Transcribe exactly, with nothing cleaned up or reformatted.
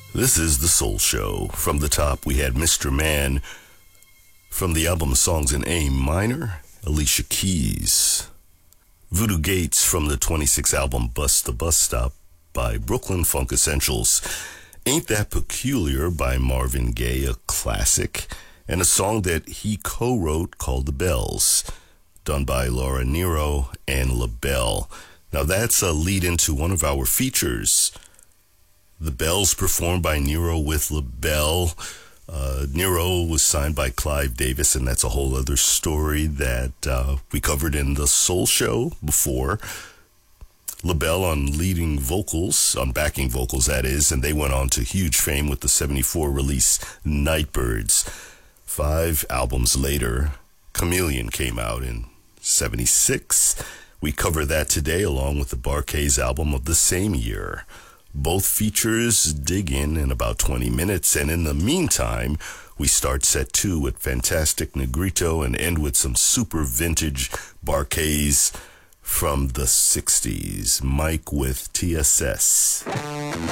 This is The Soul Show. From the top, we had Mister Man from the album Songs in A Minor, Alicia Keys. Voodoo Gates from the twenty-six album Bust the Bus Stop by Brooklyn Funk Essentials. Ain't That Peculiar by Marvin Gaye, a classic, and a song that he co-wrote called The Bells, done by Laura Nyro and LaBelle. Now that's a lead into one of our features. The Bells performed by Nyro with LaBelle. Uh, Nyro was signed by Clive Davis, and that's a whole other story that uh, we covered in the Soul Show before. LaBelle on leading vocals, on backing vocals that is, and they went on to huge fame with the seventy-four release Nightbirds. Five albums later, Chameleon came out in seventy-six. We cover that today along with the Bar-Kays album of the same year. Both features dig in in about twenty minutes, and in the meantime, we start set two with Fantastic Negrito and end with some super vintage Bar-Kays from the sixties. Mike with T S S.